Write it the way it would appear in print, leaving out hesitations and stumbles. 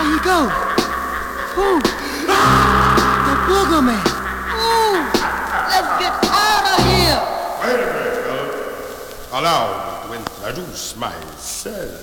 he go? Ooh. The booger man. Ooh. Let's get out of here. Wait a minute, fellas. Allow me to introduce myself.